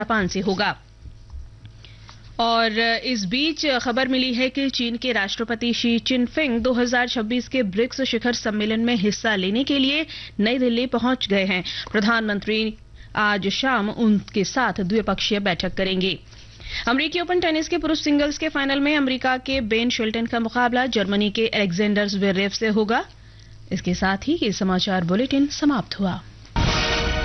Japan से होगा। और इस बीच खबर मिली है कि चीन के राष्ट्रपति शी चिनफिंग 2026 के ब्रिक्स शिखर सम्मेलन में हिस्सा लेने के लिए नई दिल्ली पहुंच गए हैं। प्रधानमंत्री आज शाम उनके साथ द्विपक्षीय बैठक करेंगे। अमेरिकी ओपन टेनिस के पुरुष सिंगल्स के फाइनल में अमेरिका के बेन शेल्टन का मुकाबला जर्मनी के अलेक्जेंडर ज़्वेरेव से होगा। इसके साथ ही ये समाचार बुलेटिन समाप्त हुआ।